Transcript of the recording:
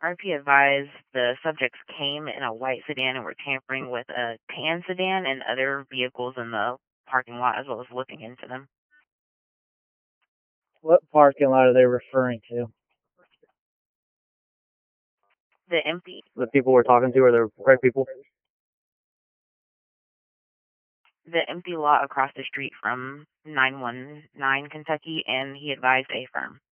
RP advised the subjects came in a white sedan and were tampering with a tan sedan and other vehicles in the parking lot, as well as looking into them. What parking lot are they referring to? The people we're talking to, are the correct people? The empty lot across the street from 919 Kentucky, and he advised a firm.